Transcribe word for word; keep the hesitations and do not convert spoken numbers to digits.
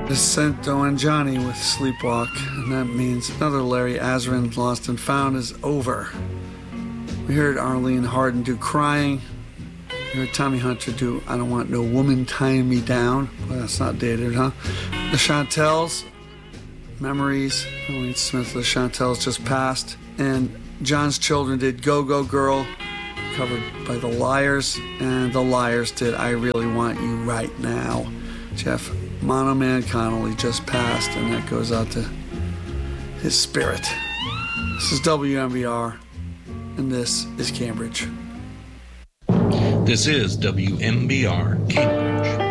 Vicento and Johnny with Sleepwalk, and that means another Larry Azarin Lost and Found is over. We heard Arlene Harden do Crying. We heard Tommy Hunter do I Don't Want No Woman Tying Me Down. Well, that's not dated, huh? The Chantels, Memories. Arlene Smith, The Chantels just passed. And John's Children did Go Go Girl, covered by The Liars. And The Liars did I Really Want You Right Now. Jeff Mono Man Connolly just passed, and that goes out to his spirit. This is W M B R, and this is Cambridge. This is W M B R Cambridge.